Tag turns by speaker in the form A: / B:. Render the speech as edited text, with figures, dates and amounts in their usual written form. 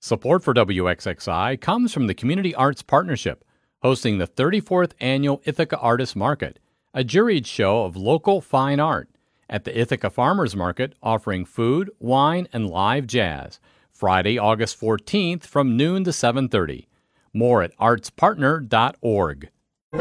A: Support for WXXI comes from the Community Arts Partnership, hosting the 34th Annual Ithaca Artists Market, a juried show of local fine art, at the Ithaca Farmers Market offering food, wine, and live jazz, Friday, August 14th from noon to 7:30. More at artspartner.org.